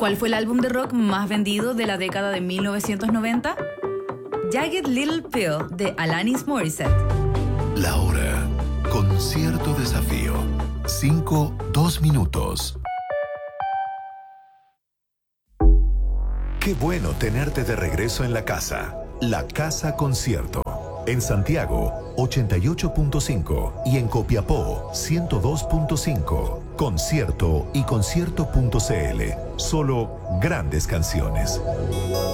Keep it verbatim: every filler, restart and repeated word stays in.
¿Cuál fue el álbum de rock más vendido de la década de mil novecientos noventa? Jagged Little Pill de Alanis Morissette. La hora. Concierto Desafío. Cinco, dos minutos. Qué bueno tenerte de regreso en la casa. La Casa Concierto. En Santiago, ochenta y ocho punto cinco y en Copiapó, ciento dos punto cinco. Concierto y concierto punto c l. Solo grandes canciones.